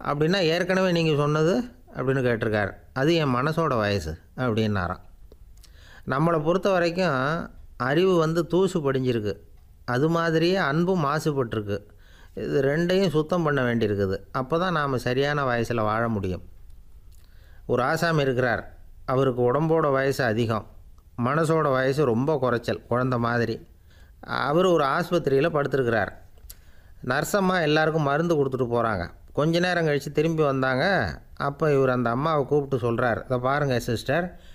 அப்படின்னா ஏற்கனவே நீங்கள் சொன்னது அப்படின்னு கேட்டிருக்கார். அது என் மனசோட வயசு அப்படின்னாராம். நம்மளை பொறுத்த வரைக்கும் அறிவு தூசு படிஞ்சிருக்கு, அது மாதிரியே அன்பும் மாசுபட்டிருக்கு. இது ரெண்டையும் சுத்தம் பண்ண வேண்டியிருக்குது. அப்போ தான் நாம் சரியான வயசில் வாழ முடியும். ஒரு ஆசாமி இருக்கிறார். அவருக்கு உடம்போட வயசு அதிகம், மனசோட வயசு ரொம்ப குறைச்சல், குழந்த மாதிரி. அவர் ஒரு ஆஸ்பத்திரியில் படுத்திருக்கிறார். நர்ஸம்மா எல்லாருக்கும் மருந்து கொடுத்துட்டு போகிறாங்க. கொஞ்ச நேரம் கழித்து திரும்பி வந்தாங்க. அப்போ இவர் அந்த அம்மாவை கூப்பிட்டு சொல்கிறார், இதை பாருங்கள் சிஸ்டர்,